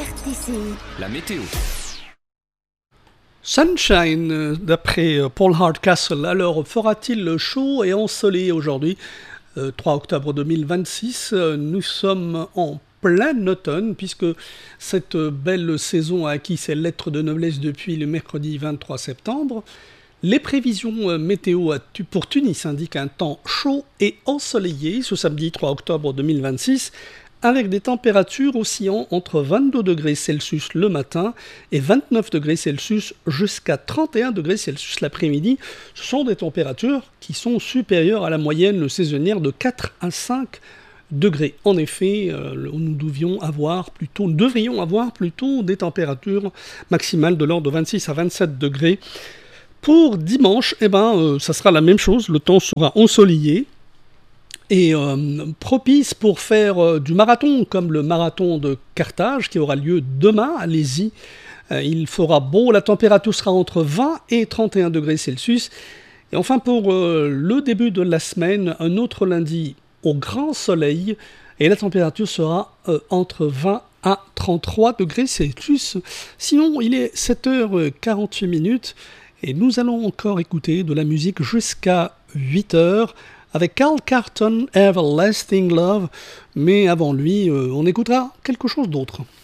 RTCI. La météo. Sunshine, d'après Paul Hardcastle. Alors, fera-t-il chaud et ensoleillé aujourd'hui 3 octobre 2026, nous sommes en plein automne, puisque cette belle saison a acquis ses lettres de noblesse depuis le mercredi 23 septembre. Les prévisions météo pour Tunis indiquent un temps chaud et ensoleillé ce samedi 3 octobre 2026, avec des températures oscillant entre 22 degrés Celsius le matin et 29 degrés Celsius jusqu'à 31 degrés Celsius l'après-midi. Ce sont des températures qui sont supérieures à la moyenne saisonnière de 4 à 5 degrés. En effet, nous devrions avoir plutôt des températures maximales de l'ordre de 26 à 27 degrés. Pour dimanche, ça sera la même chose, le temps sera ensoleillé et propice pour faire du marathon, comme le marathon de Carthage qui aura lieu demain. Allez-y, il fera beau, la température sera entre 20 et 31 degrés Celsius. Et enfin, pour le début de la semaine, un autre lundi au grand soleil, et la température sera entre 20 à 33 degrés Celsius. Sinon, il est 7h48 et nous allons encore écouter de la musique jusqu'à 8h avec Carl Carlton, Everlasting Love. Mais avant lui, on écoutera quelque chose d'autre.